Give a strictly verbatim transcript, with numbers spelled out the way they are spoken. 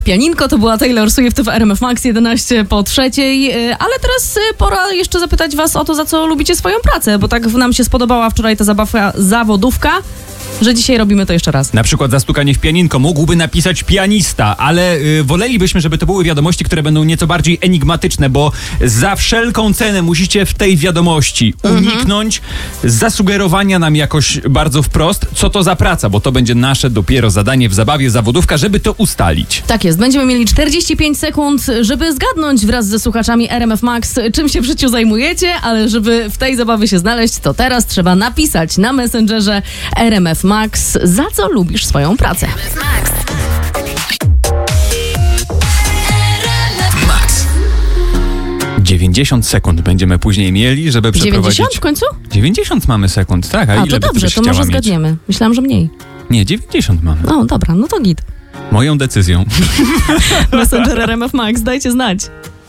Pianinko to była Taylor Swift w R M F Max jedenaście po trzeciej, ale teraz pora jeszcze zapytać was o to, za co lubicie swoją pracę, bo tak nam się spodobała wczoraj ta zabawa zawodówka, że dzisiaj robimy to jeszcze raz. Na przykład za stukanie w pianinko mógłby napisać pianista, ale y, wolelibyśmy, żeby to były wiadomości, które będą nieco bardziej enigmatyczne, bo za wszelką cenę musicie w tej wiadomości uniknąć mhm. zasugerowania nam jakoś bardzo wprost, co to za praca, bo to będzie nasze dopiero zadanie w zabawie zawodówka, żeby to ustalić. Tak jest, będziemy mieli czterdzieści pięć sekund, żeby zgadnąć wraz ze słuchaczami R M F Max, czym się w życiu zajmujecie, ale żeby w tej zabawie się znaleźć, to teraz trzeba napisać na Messengerze R M F Max, za co lubisz swoją pracę. Max. dziewięćdziesiąt sekund będziemy później mieli, żeby przeprowadzić... dziewięćdziesiąt w końcu? dziewięćdziesiąt mamy sekund, tak. A, A ile to dobrze, by to może zgadniemy. Myślałam, że mniej. Nie, dziewięćdziesiąt mamy. O, dobra, no to git. Moją decyzją. Messenger R M F Max, dajcie znać.